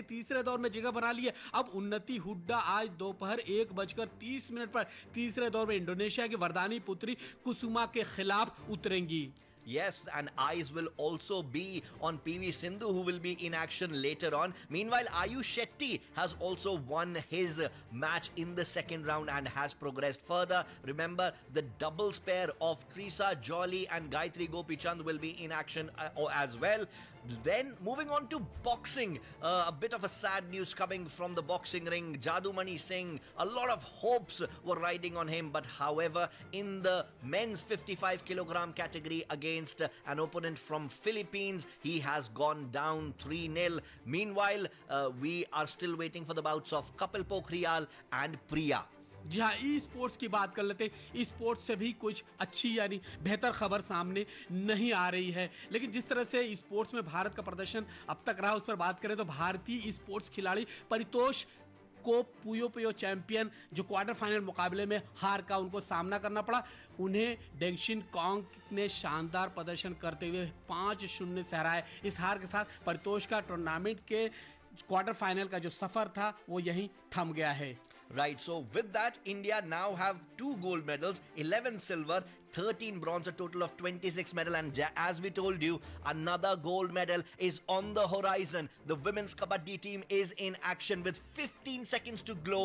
तीसरे दौर में जगह बना ली है। अब उन्नति हुड्डा आज दोपहर 1:30 पर तीसरे दौर में इंडोनेशिया की वरदानी पुत्री कुसुमा के खिलाफ उतरेंगी। Yes, and eyes will also be on PV Sindhu, who will be in action later on. Meanwhile, Ayush Shetty has also won his match in the second round and has progressed further. Remember, the doubles pair of Trisa Jolly and Gayatri Gopichand will be in action as well. Then moving on to boxing, a bit of a sad news coming from the boxing ring. Jadumani Singh, a lot of hopes were riding on him, but however, in the men's 55 kilogram category against an opponent from Philippines, he has gone down 3-0. Meanwhile, we are still waiting for the bouts of Kapil Pokhriyal and Priya. जी हाँ, e sports की बात कर लेते हैं। E sports से भी कुछ अच्छी यानी बेहतर खबर सामने नहीं आ रही है, लेकिन जिस तरह से ई स्पोर्ट्स में भारत का प्रदर्शन अब तक रहा उस पर बात करें तो भारतीय ई स्पोर्ट्स खिलाड़ी परितोष को पुयो पुयो चैंपियन जो क्वार्टर फाइनल मुकाबले में हार का उनको सामना करना पड़ा, उन्हें डेंगशिन कॉन्ग ने शानदार प्रदर्शन करते हुए 5-0 से हराया। इस हार के साथ परितोष का टूर्नामेंट के क्वार्टर फाइनल का जो सफर था वो यहीं थम गया है। Right, so with that, India now have 2 gold medals, 11 silver, 13 bronze, a total of 26 medal. And as we told you, another gold medal is on the horizon. The women's kabaddi team is in action with 15 seconds to go.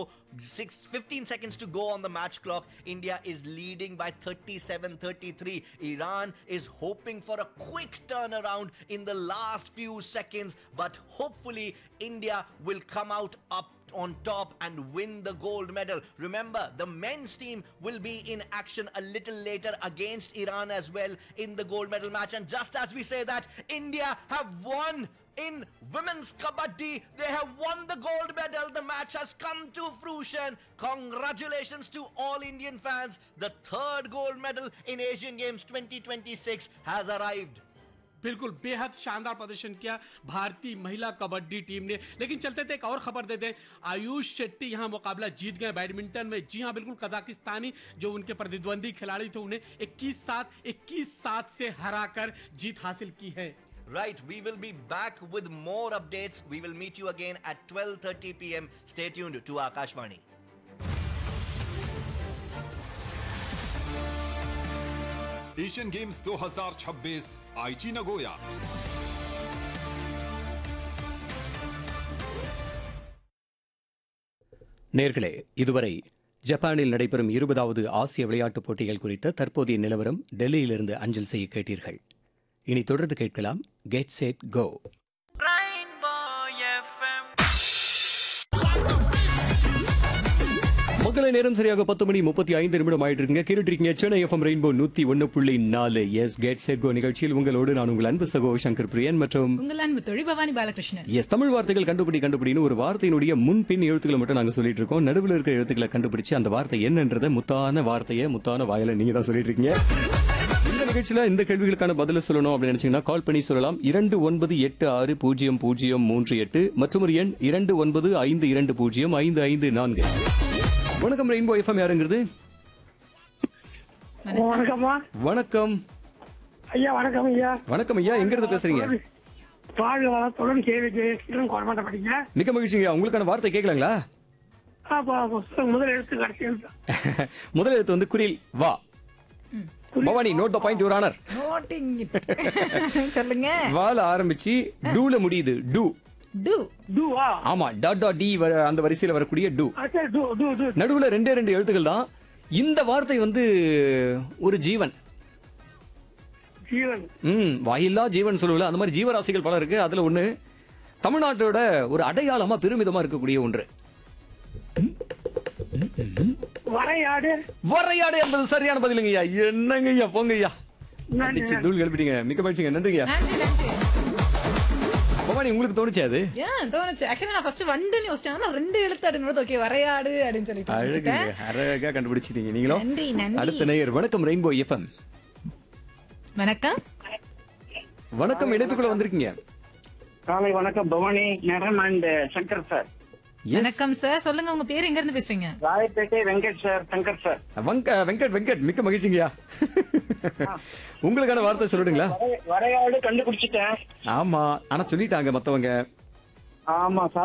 15 seconds to go on the match clock. India is leading by 37-33. Iran is hoping for a quick turnaround in the last few seconds, but hopefully India will come out up on top and win the gold medal. Remember, the men's team will be in action a little later against Iran as well in the gold medal match. And just as we say that, India have won in women's kabaddi. They have won the gold medal. The match has come to fruition. Congratulations to all Indian fans. The third gold medal in Asian Games 2026 has arrived. बिल्कुल बेहद शानदार प्रदर्शन किया भारतीय महिला kabaddi team ने। लेकिन चलते थे एक और खबर देते हैं। आयुष शेट्टी यहां मुकाबला जीत गए बैडमिंटन में। जी हां, बिल्कुल कजाकिस्तानी जो उनके प्रतिद्वंदी खिलाड़ी थे उन्हें 21-7 से हराकर जीत हासिल की है। Right, we will be back with more updates. We will meet you again at 12:30 p.m. Stay tuned to Akashvani. Asian games 2026 आईची नगोया। நேர்களே, இதுவரை ஜப்பானில் நடைபெறும் 20வது ஆசிய விளையாட்டுப் போட்டிகள் குறித்த தற்போதைய நிலவரம் டெல்லியிலிருந்து அஞ்சல் செய்ய கேட்டீர்கள். இனி தொடர்ந்து கேட்கலாம் கெட் செட் கோ. மக்களை நேரம் சரியாக 10:35 ஆயிட்டு இருக்குங்க. கேட்டுட்டு இருக்கீங்க Chennai FM rainbow 101.4 S get set go நிகழ்ச்சியில் உங்களோடு நான் உங்கள் அன்பு சகோ சங்கர் பிரியன் மற்றும் உங்கள் அன்பு தோழி பவானி பாலகிருஷ்ணன். எஸ், தமிழ் வார்த்தைகள் கண்டுபிடின்னு ஒரு வார்த்தையினுடைய முன்பின் எழுத்துக்களை மட்டும் நாங்க சொல்லிட்டு இருக்கோம். நடுவில் இருக்கிற எழுத்துக்களை கண்டுபிடிச்சு அந்த வார்த்தை என்னன்றதை முத்தான வாயில நீங்க தான் சொல்லிட்டு இருக்கீங்க. இந்த நிகழ்ச்சியில இந்த கேள்விகளுக்கான பதில சொல்லணும் அப்படின்னு நினைச்சீங்கன்னா கால் பண்ணி சொல்லலாம். 29860038 மற்றும் ஒரு எண் 2952055554. வணக்கம் ரெயின்போ எஃப்எம், யாருங்கிறது? வணக்கம்மா. வணக்கம் ஐயா. வணக்கம் ஐயா. வணக்கம் ஐயா, எங்க இருந்து பேசுறீங்க? வாழ்க வளத்துடன் கேள்வி கோடமாட்ட படிங்க. மிக்க மகிழ்ச்சிங்க. உங்களுக்கான வார்த்தை கேட்கலாங்களா? முதல் எழுத்து கடைசி எழுத்து. முதல் எழுத்து வந்து குரில் வா. Bhavani, note the point your honour. Noting சொல்லுங்க. வால ஆரம்பிச்சு டூல முடியுது. To to டுவா. ஆமா, டாட் டாட் டி அந்த வரிசையில வரக்கூடிய டு. To to to. நடுவுல ரெண்டே எழுத்துக்கள் தான். இந்த வார்த்தை வந்து ஒரு ஜீவன். ஜீவன். வாயில்லா ஜீவன் சொல்லுவல, அந்த மாதிரி ஜீவராசிகள் பல இருக்கு. அதுல ஒண்ணு தமிழ்நாட்டோட ஒரு அடையாளமா பெருமிதமா இருக்கக்கூடிய ஒன்று. வரையாடு. வரையாடு என்பது சரியான பதிலுங்க ஐயா. என்னங்க ஐயா, போங்க ஐயா, தூள் கிளப்பிட்டீங்க. மிக்க மகிழ்ச்சிங்க, நன்றிங்க. பவானி, உங்களுக்கு தோணுச்சு அது? தோணுச்சு. ஆக்சுவலி நான் ஃபர்ஸ்ட் வண்டுன்னு யோசிச்சேன், ஆனா ரெண்டு எழுத்து அப்படின்னு ஓகே வரையாடு அப்படின்னு சொல்லிட்டு அழகா கண்டுபிடிச்சிட்டீங்க நீங்களும். நன்றி நன்றி. அடுத்த நேயர். வணக்கம் ரெயின்போ எஃப்எம். வணக்கம். வணக்கம், இணைப்புக்குள்ள வந்திருக்கீங்க. காலை வணக்கம் Bhavani madam and Shankar sir. வணக்கம் சார், சொல்லுங்க உங்க பேர், எங்க இருந்து பேசுறீங்க? ராயப்பேட்டை வெங்கட் சார். சங்கர் சார். வெங்கட், மிக்க மகிழ்ச்சிங்கய்யா. உங்களுக்கான வார்த்தை சொல்லுங்களா? வரையாடு கண்டுபிடிச்சிட்டேன். ஆமா, ஆனா சொல்லிட்டாங்க மத்தவங்க. ஆமா சார்.